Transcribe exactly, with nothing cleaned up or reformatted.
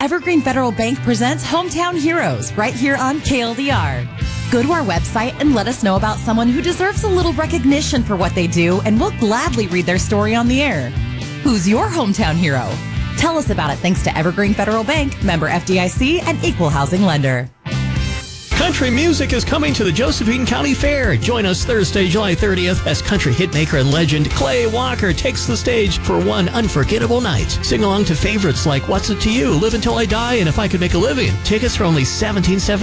Evergreen Federal Bank presents Hometown Heroes right here on K L D R. Go to our website and let us know about someone who deserves a little recognition for what they do, and we'll gladly read their story on the air. Who's your hometown hero? Tell us about it thanks to Evergreen Federal Bank, member F D I C, and equal housing lender. Country music is coming to the Josephine County Fair. Join us Thursday, July thirtieth, as country hitmaker and legend Clay Walker takes the stage for one unforgettable night. Sing along to favorites like What's It to You, Live Until I Die, and If I Could Make a Living. Tickets for only seventeen dollars and seventy-five